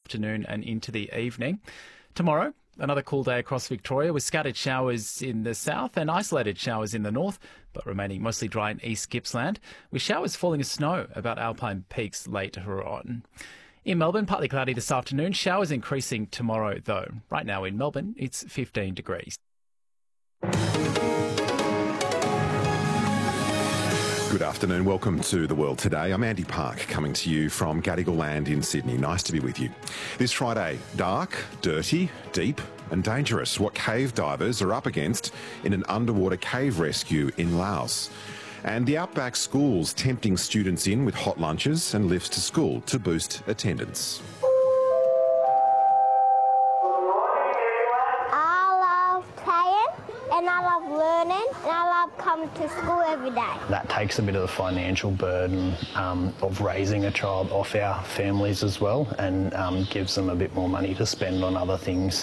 afternoon and into the evening. Tomorrow, another cool day across Victoria with scattered showers in the south and isolated showers in the north, but remaining mostly dry in East Gippsland, with showers falling as snow about alpine peaks later on. In Melbourne, partly cloudy this afternoon, showers increasing tomorrow though. Right now in Melbourne, it's 15 degrees. Good afternoon. Welcome to The World Today. I'm Andy Park, coming to you from Gadigal Land in Sydney. Nice to be with you. This Friday, dark, dirty, deep and dangerous. What cave divers are up against in an underwater cave rescue in Laos. And the Outback schools tempting students in with hot lunches and lifts to school to boost attendance. And I love learning, and I love coming to school every day. That takes a bit of the financial burden of raising a child off our families as well, and gives them a bit more money to spend on other things.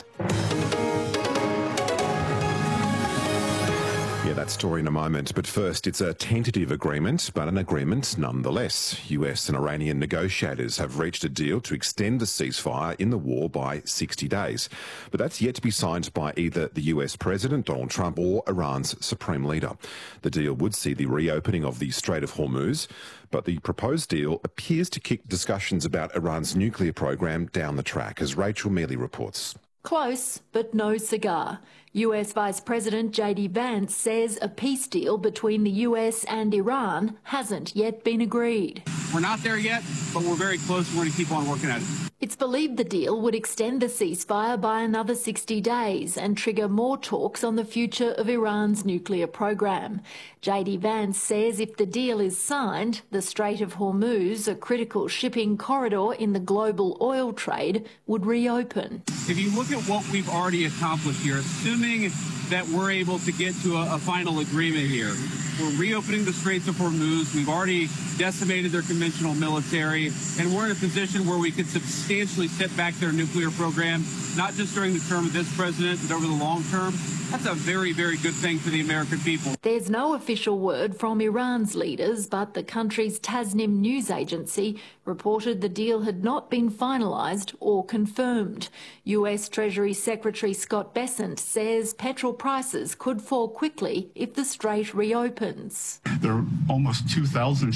Yeah, that story in a moment. But first, it's a tentative agreement, but an agreement nonetheless. US and Iranian negotiators have reached a deal to extend the ceasefire in the war by 60 days. But that's yet to be signed by either the US President, Donald Trump, or Iran's Supreme Leader. The deal would see the reopening of the Strait of Hormuz, but the proposed deal appears to kick discussions about Iran's nuclear program down the track, as Rachel Mealy reports. Close, but no cigar. US Vice President JD Vance says a peace deal between the US and Iran hasn't yet been agreed. We're not there yet, but we're very close. We're going to keep on working at it. It's believed the deal would extend the ceasefire by another 60 days and trigger more talks on the future of Iran's nuclear program. JD Vance says if the deal is signed, the Strait of Hormuz, a critical shipping corridor in the global oil trade, would reopen. If you look at what we've already accomplished here, assuming that we're able to get to a final agreement here, we're reopening the Straits of Hormuz. We've already decimated their conventional military, and we're in a position where we could substantially set back their nuclear program, not just during the term of this president, but over the long term. That's a very, very good thing for the American people. There's no official word from Iran's leaders, but the country's Tasnim news agency reported the deal had not been finalised or confirmed. US Treasury Secretary Scott Bessent says petrol prices could fall quickly if the strait reopens. There are almost 2,000